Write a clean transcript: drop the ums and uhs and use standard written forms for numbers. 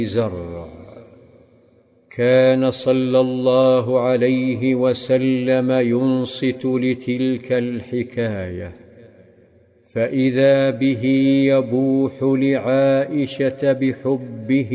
زرع. كان صلى الله عليه وسلم ينصت لتلك الحكايه، فإذا به يبوح لعائشة بحبه